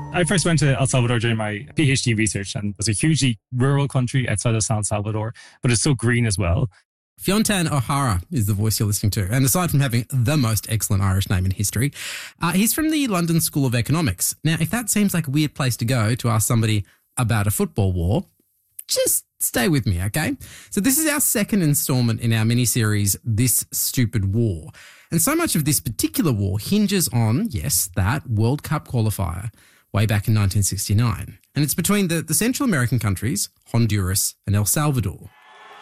I first went to El Salvador during my PhD research, and it's a hugely rural country outside of San Salvador, but it's so green as well. Fiontan O'Hara is the voice you're listening to. And aside from having the most excellent Irish name in history, he's from the London School of Economics. Now, if that seems like a weird place to go to ask somebody about a football war, just stay with me, okay? So this is our second installment in our mini-series, This Stupid War. And so much of this particular war hinges on, yes, that World Cup qualifier way back in 1969. And it's between the Central American countries, Honduras and El Salvador.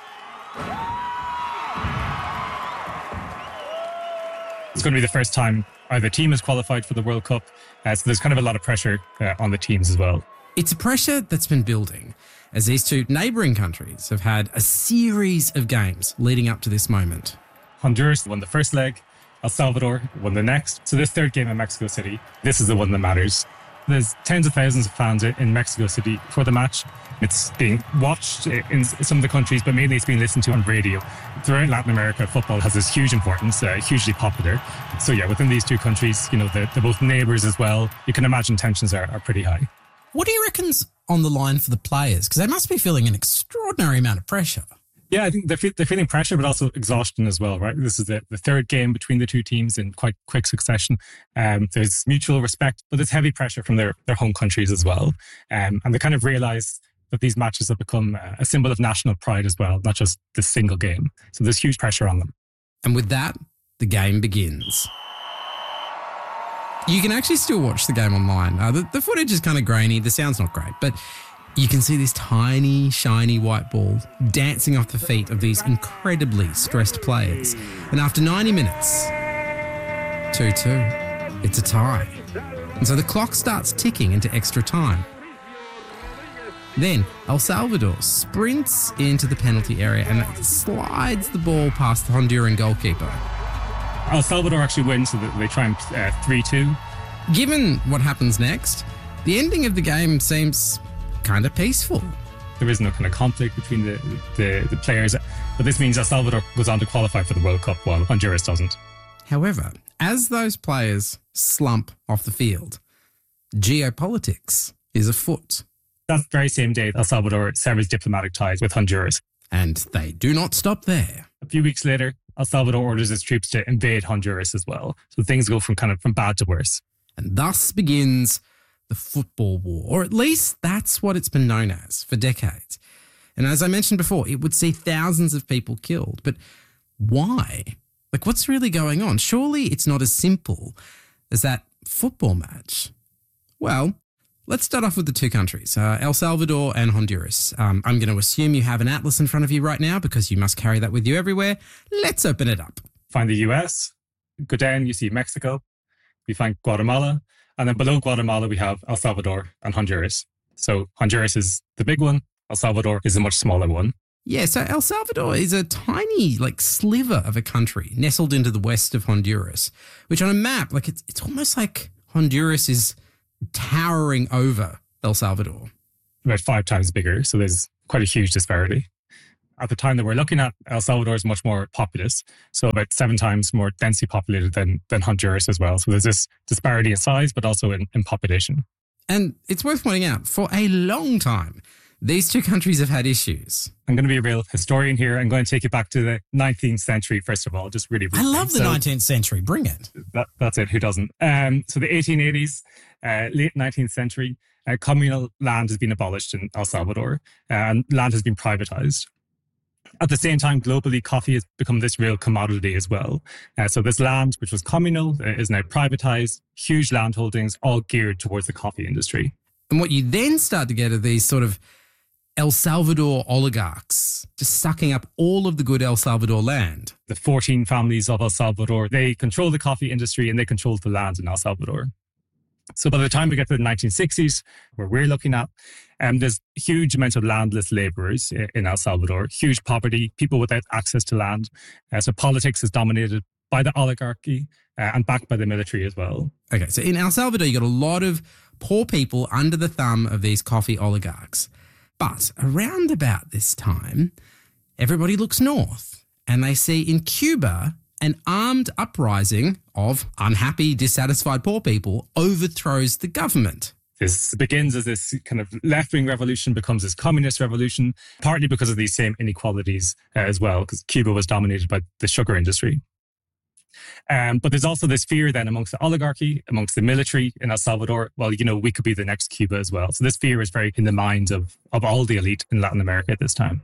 It's going to be the first time either team has qualified for the World Cup, so there's kind of a lot of pressure on the teams as well. It's a pressure that's been building as these two neighbouring countries have had a series of games leading up to this moment. Honduras won the first leg, El Salvador won the next. So this third game in Mexico City, this is the one that matters. There's tens of thousands of fans in Mexico City for the match. It's being watched in some of the countries, but mainly it's being listened to on radio. Throughout Latin America, football has this huge importance, hugely popular. So yeah, within these two countries, you know, they're both neighbours as well. You can imagine tensions are pretty high. What do you reckon's on the line for the players? Because they must be feeling an extraordinary amount of pressure. Yeah, I think they're feeling pressure, but also exhaustion as well, right? This is the third game between the two teams in quite quick succession. There's mutual respect, but there's heavy pressure from their home countries as well. And they kind of realise that these matches have become a symbol of national pride as well, not just this single game. So there's huge pressure on them. And with that, the game begins. You can actually still watch the game online. The footage is kind of grainy, the sound's not great, but you can see this tiny, shiny white ball dancing off the feet of these incredibly stressed players. And after 90 minutes, 2-2, it's a tie. And so the clock starts ticking into extra time. Then El Salvador sprints into the penalty area and slides the ball past the Honduran goalkeeper. El Salvador actually wins, so they triumph 3-2. Given what happens next, the ending of the game seems kind of peaceful. There is no kind of conflict between the players, but this means El Salvador goes on to qualify for the World Cup while Honduras doesn't. However, as those players slump off the field, geopolitics is afoot. That very same day, El Salvador severs diplomatic ties with Honduras. And they do not stop there. A few weeks later, El Salvador orders its troops to invade Honduras as well. So things go from bad to worse. And thus begins the football war, or at least that's what it's been known as for decades. And as I mentioned before, it would see thousands of people killed. But why? Like, what's really going on? Surely it's not as simple as that football match. Well, let's start off with the two countries, El Salvador and Honduras. I'm going to assume you have an atlas in front of you right now because you must carry that with you everywhere. Let's open it up. Find the US, go down, you see Mexico, we find Guatemala, and then below Guatemala, we have El Salvador and Honduras. So Honduras is the big one. El Salvador is a much smaller one. Yeah, so El Salvador is a tiny, sliver of a country nestled into the west of Honduras, which on a map, it's almost like Honduras is towering over El Salvador. About 5 times bigger, so there's quite a huge disparity. At the time that we're looking at, El Salvador is much more populous, so about 7 times more densely populated than Honduras as well. So there's this disparity in size, but also in population. And it's worth pointing out, for a long time, these two countries have had issues. I'm going to be a real historian here. I'm going to take you back to the 19th century, first of all, just really briefly. I love the 19th century. Bring it. That's it. Who doesn't? So the 1880s, late 19th century, communal land has been abolished in El Salvador and land has been privatized. At the same time, globally, coffee has become this real commodity as well. So this land, which was communal, is now privatized, huge land holdings, all geared towards the coffee industry. And what you then start to get are these sort of El Salvador oligarchs just sucking up all of the good El Salvador land. The 14 families of El Salvador, they control the coffee industry and they control the land in El Salvador. So by the time we get to the 1960s, where we're looking at, there's huge amounts of landless laborers in El Salvador, huge poverty, people without access to land. So politics is dominated by the oligarchy and backed by the military as well. Okay, so in El Salvador, you got a lot of poor people under the thumb of these coffee oligarchs. But around about this time, everybody looks north and they see in Cuba an armed uprising of unhappy, dissatisfied poor people overthrows the government. This begins as this kind of left-wing revolution, becomes this communist revolution, partly because of these same inequalities as well, because Cuba was dominated by the sugar industry. But there's also this fear then amongst the oligarchy, amongst the military in El Salvador, well, we could be the next Cuba as well. So this fear is very in the minds of all the elite in Latin America at this time.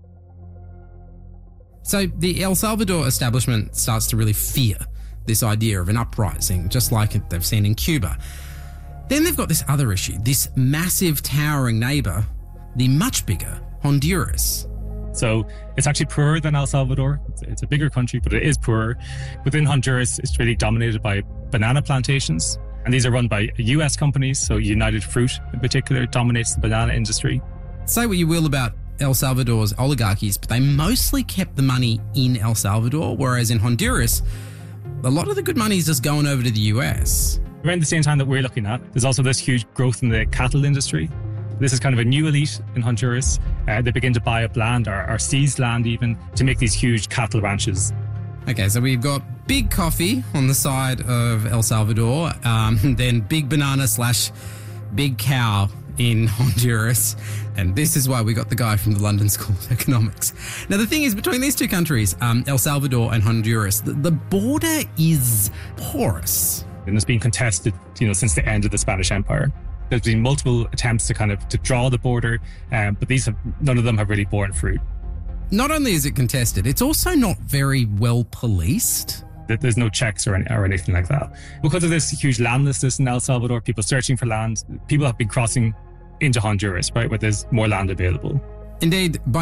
So the El Salvador establishment starts to really fear this idea of an uprising, just like they've seen in Cuba. Then they've got this other issue, this massive towering neighbour, the much bigger Honduras. So it's actually poorer than El Salvador. It's a bigger country, but it is poorer. Within Honduras, it's really dominated by banana plantations. And these are run by US companies. So United Fruit in particular dominates the banana industry. Say what you will about El Salvador's oligarchies, but they mostly kept the money in El Salvador, whereas in Honduras, a lot of the good money is just going over to the US. Around the same time that we're looking at, there's also this huge growth in the cattle industry. This is kind of a new elite in Honduras. They begin to buy up land or seize land even to make these huge cattle ranches. Okay, so we've got big coffee on the side of El Salvador, then big banana / big cow in Honduras. And this is why we got the guy from the London School of Economics. Now, the thing is, between these two countries, El Salvador and Honduras, the border is porous. And it's been contested, since the end of the Spanish Empire. There's been multiple attempts to draw the border, but none of them have really borne fruit. Not only is it contested, it's also not very well policed. There's no checks or anything like that. Because of this huge landlessness in El Salvador, people searching for land, people have been crossing into Honduras, right, where there's more land available. Indeed, by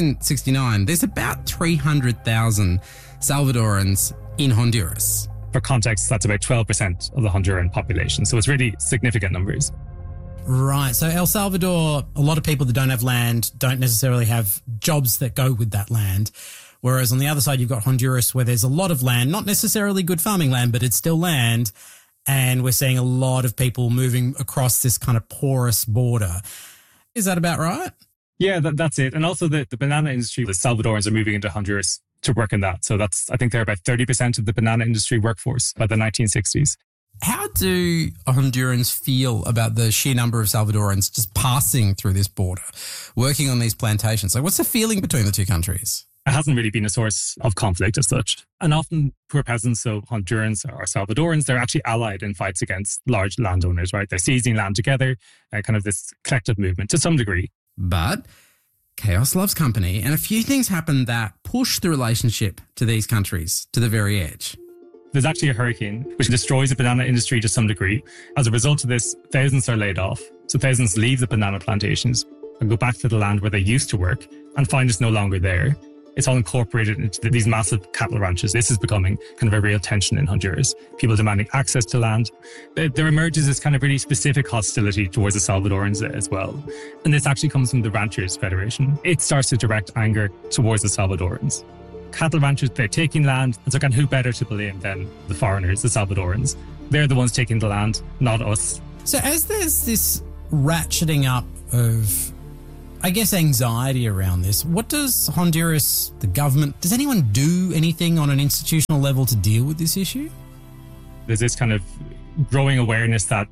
1969, there's about 300,000 Salvadorans in Honduras. For context, that's about 12% of the Honduran population. So it's really significant numbers. Right. So El Salvador, a lot of people that don't have land don't necessarily have jobs that go with that land. Whereas on the other side, you've got Honduras where there's a lot of land, not necessarily good farming land, but it's still land. And we're seeing a lot of people moving across this kind of porous border. Is that about right? Yeah, that's it. And also the banana industry, the Salvadorans are moving into Honduras to work in that. So I think they're about 30% of the banana industry workforce by the 1960s. How do Hondurans feel about the sheer number of Salvadorans just passing through this border, working on these plantations? Like, what's the feeling between the two countries? It hasn't really been a source of conflict as such. And often poor peasants, so Hondurans or Salvadorans, they're actually allied in fights against large landowners, right? They're seizing land together, kind of this collective movement to some degree. But chaos loves company, and a few things happen that push the relationship to these countries to the very edge. There's actually a hurricane which destroys the banana industry to some degree. As a result of this, thousands are laid off. So thousands leave the banana plantations and go back to the land where they used to work and find it's no longer there. It's all incorporated into these massive cattle ranches. This is becoming kind of a real tension in Honduras. People demanding access to land. There emerges this kind of really specific hostility towards the Salvadorans as well. And this actually comes from the Ranchers Federation. It starts to direct anger towards the Salvadorans. Cattle ranchers, they're taking land, and so who better to blame than the foreigners, the Salvadorans? They're the ones taking the land, not us. So as there's this ratcheting up of, I guess, anxiety around this, what does Honduras, the government, does anyone do anything on an institutional level to deal with this issue? There's this kind of growing awareness that,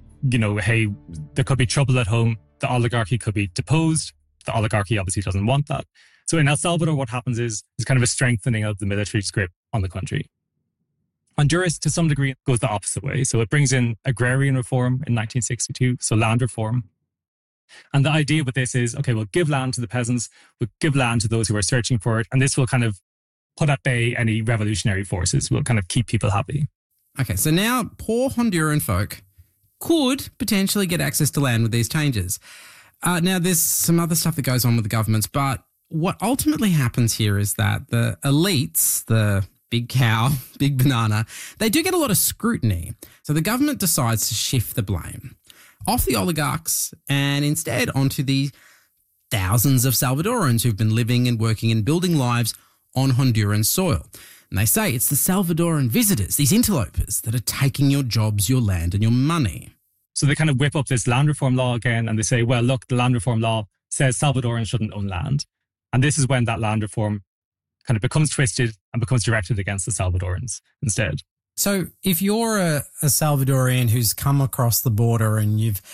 hey, there could be trouble at home. The oligarchy could be deposed. The oligarchy obviously doesn't want that. So in El Salvador, what happens is there's kind of a strengthening of the military's grip on the country. Honduras, to some degree, goes the opposite way. So it brings in agrarian reform in 1962, so land reform. And the idea with this is, okay, we'll give land to the peasants, we'll give land to those who are searching for it, and this will kind of put at bay any revolutionary forces, will kind of keep people happy. Okay, so now poor Honduran folk could potentially get access to land with these changes. Now, there's some other stuff that goes on with the governments, but what ultimately happens here is that the elites, the big cow, big banana, they do get a lot of scrutiny. So the government decides to shift the blame off the oligarchs and instead onto the thousands of Salvadorans who've been living and working and building lives on Honduran soil. And they say it's the Salvadoran visitors, these interlopers, that are taking your jobs, your land and your money. So they kind of whip up this land reform law again and they say, well, look, the land reform law says Salvadorans shouldn't own land. And this is when that land reform kind of becomes twisted and becomes directed against the Salvadorans instead. So if you're a Salvadorian who's come across the border and you've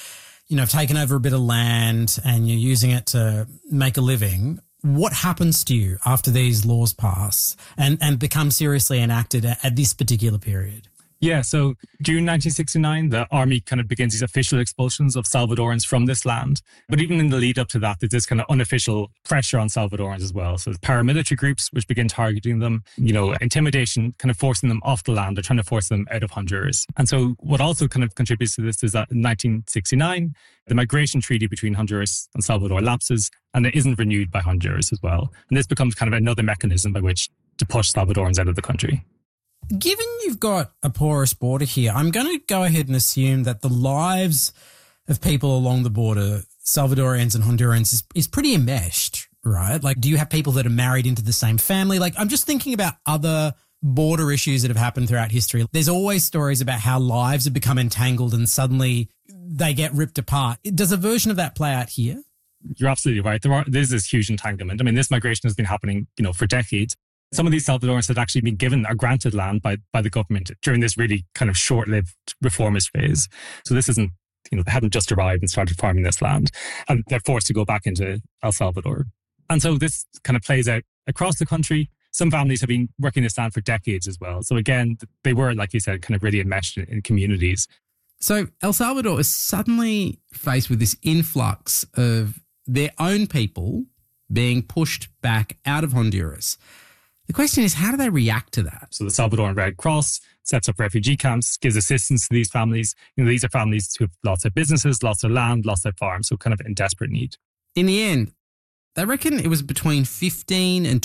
have taken over a bit of land and you're using it to make a living, what happens to you after these laws pass and become seriously enacted at this particular period? Yeah, so June 1969, the army kind of begins these official expulsions of Salvadorans from this land. But even in the lead up to that, there's this kind of unofficial pressure on Salvadorans as well. So paramilitary groups which begin targeting them, intimidation, kind of forcing them off the land. They're trying to force them out of Honduras. And so what also kind of contributes to this is that in 1969, the migration treaty between Honduras and Salvador lapses, and it isn't renewed by Honduras as well. And this becomes kind of another mechanism by which to push Salvadorans out of the country. Given you've got a porous border here, I'm going to go ahead and assume that the lives of people along the border, Salvadorians and Hondurans, is pretty enmeshed, right? Like, do you have people that are married into the same family? Like, I'm just thinking about other border issues that have happened throughout history. There's always stories about how lives have become entangled and suddenly they get ripped apart. Does a version of that play out here? You're absolutely right. There's this huge entanglement. I mean, this migration has been happening, for decades. Some of these Salvadorans had actually been given or granted land by the government during this really kind of short-lived reformist phase. So this isn't, they hadn't just arrived and started farming this land. And they're forced to go back into El Salvador. And so this kind of plays out across the country. Some families have been working this land for decades as well. So again, they were, like you said, kind of really enmeshed in communities. So El Salvador is suddenly faced with this influx of their own people being pushed back out of Honduras. The question is, how do they react to that? So the Salvadoran Red Cross sets up refugee camps, gives assistance to these families. These are families who have lost their businesses, lost their land, lost their farms, so kind of in desperate need. In the end, they reckon it was between 15 and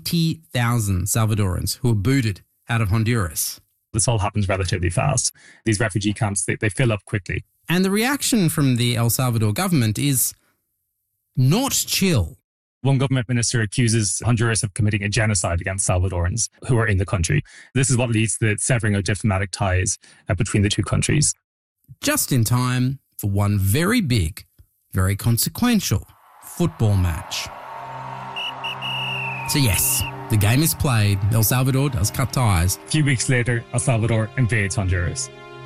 20,000 Salvadorans who were booted out of Honduras. This all happens relatively fast. These refugee camps, they fill up quickly. And the reaction from the El Salvador government is not chill. One government minister accuses Honduras of committing a genocide against Salvadorans who are in the country. This is what leads to the severing of diplomatic ties between the two countries. Just in time for one very big, very consequential football match. So yes, the game is played. El Salvador does cut ties. A few weeks later, El Salvador invades Honduras.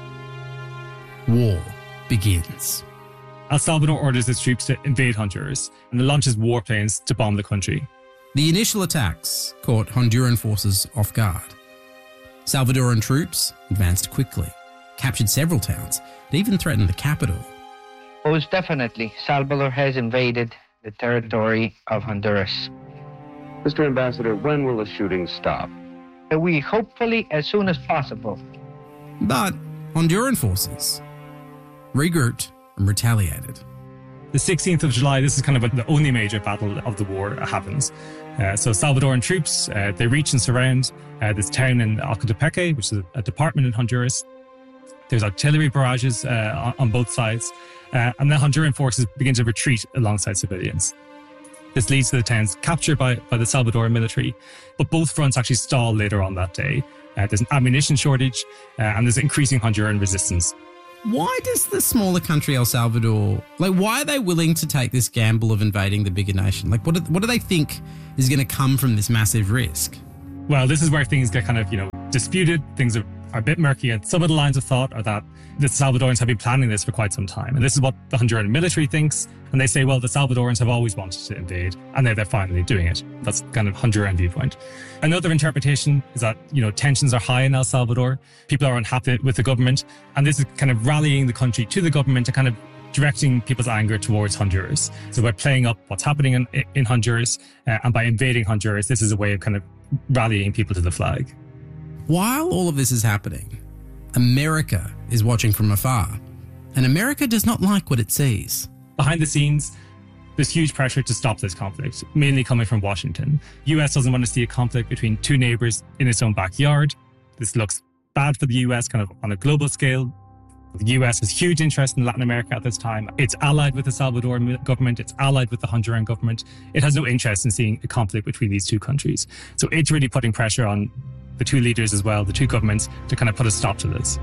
War begins. El Salvador orders its troops to invade Honduras and launches warplanes to bomb the country. The initial attacks caught Honduran forces off guard. Salvadoran troops advanced quickly, captured several towns, and even threatened the capital. Most definitely, Salvador has invaded the territory of Honduras. Mr. Ambassador, when will the shooting stop? We hopefully as soon as possible. But Honduran forces regrouped and retaliated. The 16th of July, this is kind of the only major battle of the war happens. So Salvadoran troops, they reach and surround this town in Ocotepeque, which is a department in Honduras. There's artillery barrages on both sides. And the Honduran forces begin to retreat alongside civilians. This leads to the town's capture by the Salvadoran military. But both fronts actually stall later on that day. There's an ammunition shortage and there's increasing Honduran resistance. Why does the smaller country El Salvador, why are they willing to take this gamble of invading the bigger nation? What do they think is going to come from this massive risk? Well, this is where things get kind of, disputed. Things are a bit murky. And some of the lines of thought are that the Salvadorans have been planning this for quite some time. And this is what the Honduran military thinks. And they say, well, the Salvadorans have always wanted to invade. And they're finally doing it. That's kind of Honduran viewpoint. Another interpretation is that, tensions are high in El Salvador. People are unhappy with the government. And this is kind of rallying the country to the government and kind of directing people's anger towards Honduras. So by playing up what's happening in Honduras and by invading Honduras, this is a way of kind of rallying people to the flag. While all of this is happening, America is watching from afar. And America does not like what it sees. Behind the scenes, there's huge pressure to stop this conflict, mainly coming from Washington. The US doesn't want to see a conflict between two neighbors in its own backyard. This looks bad for the US kind of on a global scale. The US has huge interest in Latin America at this time. It's allied with the Salvadoran government. It's allied with the Honduran government. It has no interest in seeing a conflict between these two countries. So it's really putting pressure on the two leaders as well, the two governments, to kind of put a stop to this.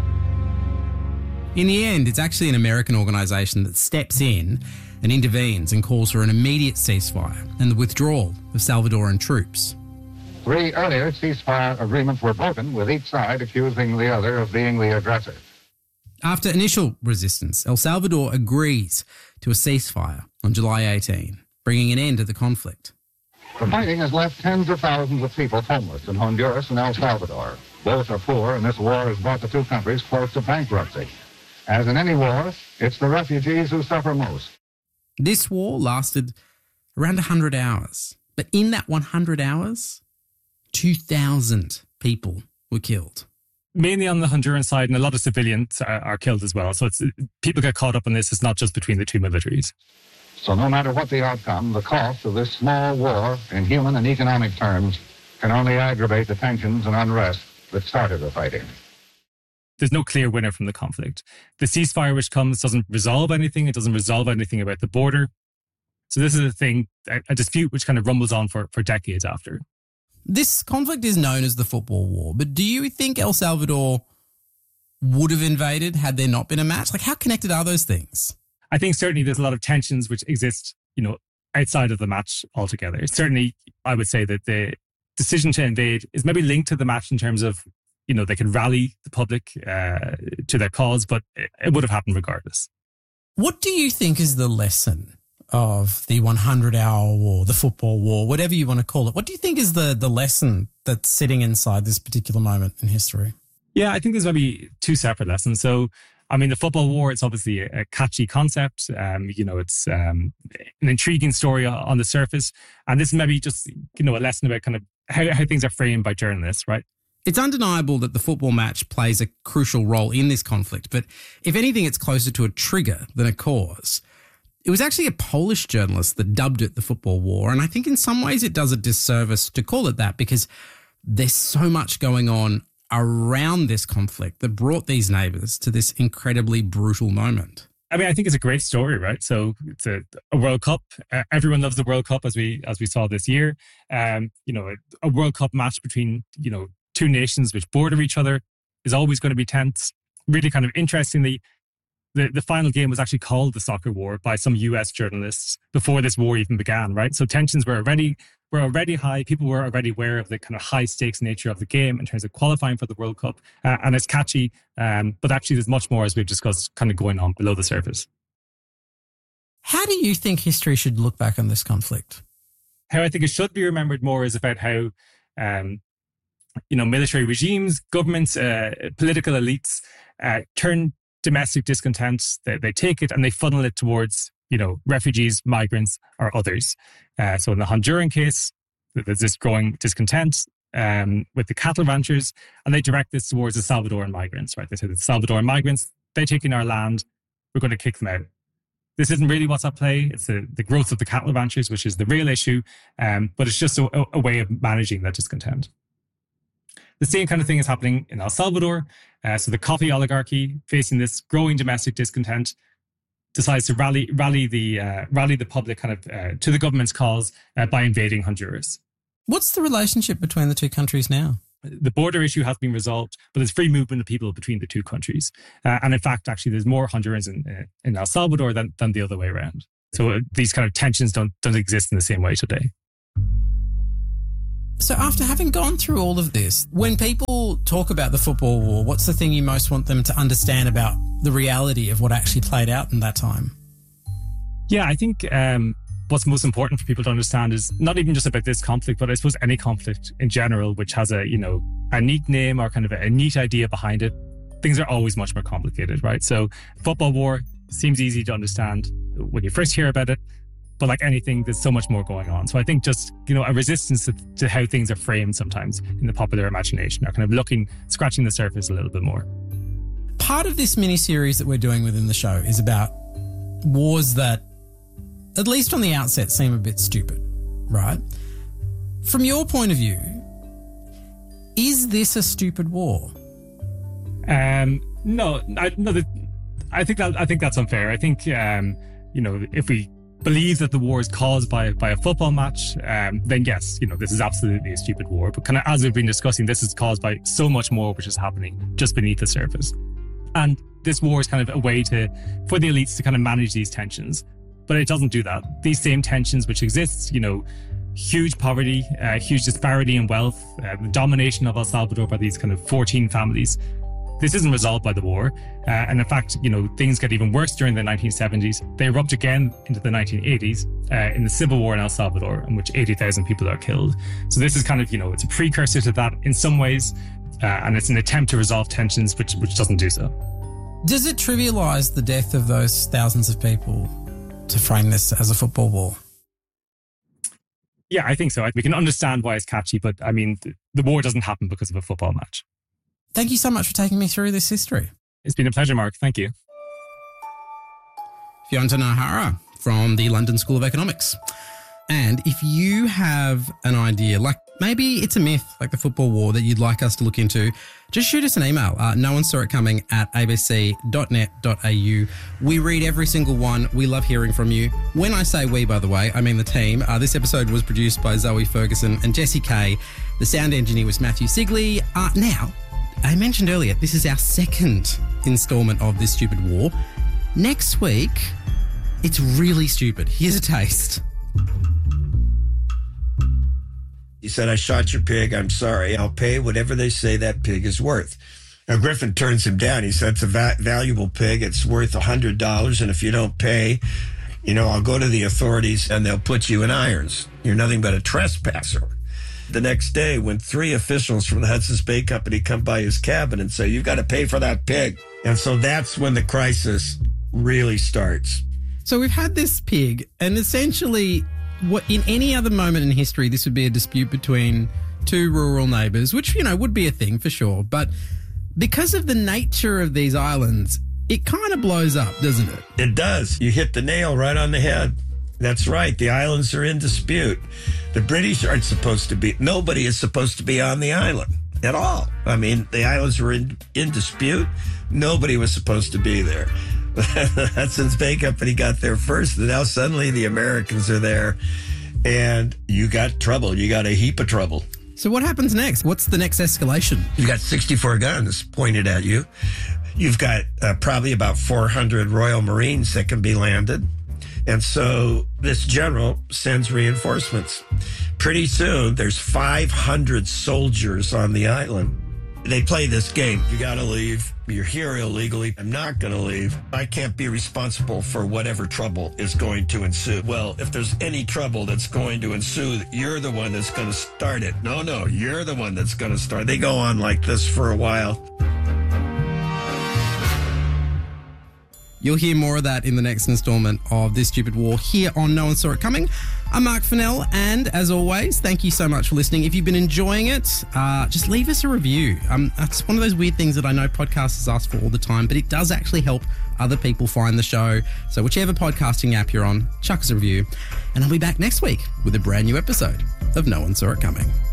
In the end, it's actually an American organisation that steps in and intervenes and calls for an immediate ceasefire and the withdrawal of Salvadoran troops. 3 earlier ceasefire agreements were broken, with each side accusing the other of being the aggressor. After initial resistance, El Salvador agrees to a ceasefire on July 18, bringing an end to the conflict. The fighting has left tens of thousands of people homeless in Honduras and El Salvador. Both are poor, and this war has brought the two countries close to bankruptcy. As in any war, it's the refugees who suffer most. This war lasted around 100 hours. But in that 100 hours, 2,000 people were killed. Mainly on the Honduran side, and a lot of civilians are killed as well. So people get caught up in this. It's not just between the two militaries. So no matter what the outcome, the cost of this small war in human and economic terms can only aggravate the tensions and unrest that started the fighting. There's no clear winner from the conflict. The ceasefire which comes doesn't resolve anything. It doesn't resolve anything about the border. So this is a dispute which kind of rumbles on for decades after. This conflict is known as the Football War, but do you think El Salvador would have invaded had there not been a match? Like, how connected are those things? I think certainly there's a lot of tensions which exist, outside of the match altogether. Certainly, I would say that the decision to invade is maybe linked to the match in terms of, they could rally the public to their cause, but it would have happened regardless. What do you think is the lesson of the 100-hour war, the football war, whatever you want to call it? What do you think is the lesson that's sitting inside this particular moment in history? Yeah, I think there's maybe two separate lessons. So, the football war, it's obviously a catchy concept. It's an intriguing story on the surface. And this is maybe just, a lesson about kind of how things are framed by journalists, right? It's undeniable that the football match plays a crucial role in this conflict, but if anything, it's closer to a trigger than a cause. It was actually a Polish journalist that dubbed it the Football War, and I think in some ways it does a disservice to call it that because there's so much going on around this conflict that brought these neighbours to this incredibly brutal moment. I think it's a great story, right? So it's a World Cup. Everyone loves the World Cup as we saw this year. A World Cup match between, two nations which border each other is always going to be tense. Really kind of interestingly, the final game was actually called the Soccer War by some US journalists before this war even began, right? So tensions were already high. People were already aware of the kind of high stakes nature of the game in terms of qualifying for the World Cup. And it's catchy, but actually there's much more, as we've discussed, kind of going on below the surface. How do you think history should look back on this conflict? How I think it should be remembered more is about how, military regimes, governments, political elites turn domestic discontent, they take it and they funnel it towards, refugees, migrants, or others. So in the Honduran case, there's this growing discontent with the cattle ranchers, and they direct this towards the Salvadoran migrants, right? They say the Salvadoran migrants, they're taking our land, we're going to kick them out. This isn't really what's at play. It's the growth of the cattle ranchers, which is the real issue, but it's just a way of managing that discontent. The same kind of thing is happening in El Salvador. So the coffee oligarchy, facing this growing domestic discontent, decides to rally the public kind of to the government's cause by invading Honduras. What's the relationship between the two countries now? The border issue has been resolved, but there's free movement of people between the two countries. And in fact, actually, there's more Hondurans in El Salvador than the other way around. So these kind of tensions don't exist in the same way today. So after having gone through all of this, when people talk about the football war, what's the thing you most want them to understand about the reality of what actually played out in that time? Yeah, I think what's most important for people to understand is not even just about this conflict, but I suppose any conflict in general, which has a neat name or kind of a neat idea behind it. Things are always much more complicated, right? So football war seems easy to understand when you first hear about it. But like anything, there's so much more going on. So I think just, a resistance to how things are framed sometimes in the popular imagination are kind of scratching the surface a little bit more. Part of this mini-series that we're doing within the show is about wars that, at least on the outset, seem a bit stupid, right? From your point of view, is this a stupid war? No, I think that's unfair. I think, if we believe that the war is caused by a football match, then yes, this is absolutely a stupid war. But kind of as we've been discussing, this is caused by so much more which is happening just beneath the surface. And this war is kind of a way for the elites to kind of manage these tensions. But it doesn't do that. These same tensions which exist, huge poverty, huge disparity in wealth, the domination of El Salvador by these kind of 14 families, This isn't resolved by the war. And in fact, things get even worse during the 1970s. They erupt again into the 1980s in the civil war in El Salvador, in which 80,000 people are killed. So this is kind of, it's a precursor to that in some ways. And it's an attempt to resolve tensions, which doesn't do so. Does it trivialize the death of those thousands of people to frame this as a football war? Yeah, I think so. We can understand why it's catchy, but I mean, the war doesn't happen because of a football match. Thank you so much for taking me through this history. It's been a pleasure, Mark. Thank you. Fionnuala O'Hara from the London School of Economics. And if you have an idea, like maybe it's a myth, like the football war, that you'd like us to look into, just shoot us an email. No one saw it coming at abc.net.au. We read every single one. We love hearing from you. When I say we, by the way, I mean the team. This episode was produced by Zoe Ferguson and Jessie Kay. The sound engineer was Matthew Sigley. Now, I mentioned earlier, this is our second installment of This Stupid War. Next week, it's really stupid. Here's a taste. He said, I shot your pig. I'm sorry. I'll pay whatever they say that pig is worth. Now, Griffin turns him down. He said, it's a valuable pig. It's worth $100. And if you don't pay, I'll go to the authorities and they'll put you in irons. You're nothing but a trespasser. The next day, when 3 officials from the Hudson's Bay Company come by his cabin and say, you've got to pay for that pig. And so that's when the crisis really starts. So we've had this pig, and essentially, what in any other moment in history, this would be a dispute between two rural neighbours, which, would be a thing for sure. But because of the nature of these islands, it kind of blows up, doesn't it? It does. You hit the nail right on the head. That's right. The islands are in dispute. The British aren't supposed to be, nobody is supposed to be on the island at all. I mean, the islands were in dispute. Nobody was supposed to be there. The Hudson's Bay Company got there first, and now suddenly the Americans are there, and you got trouble. You got a heap of trouble. So what happens next? What's the next escalation? You've got 64 guns pointed at you. You've got probably about 400 Royal Marines that can be landed. And so this general sends reinforcements. Pretty soon, there's 500 soldiers on the island. They play this game. You got to leave. You're here illegally. I'm not going to leave. I can't be responsible for whatever trouble is going to ensue. Well, if there's any trouble that's going to ensue, you're the one that's going to start it. No, you're the one that's going to start. They go on like this for a while. You'll hear more of that in the next installment of This Stupid War here on No One Saw It Coming. I'm Mark Fennell, and as always, thank you so much for listening. If you've been enjoying it, just leave us a review. That's one of those weird things that I know podcasters ask for all the time, but it does actually help other people find the show. So whichever podcasting app you're on, chuck us a review. And I'll be back next week with a brand new episode of No One Saw It Coming.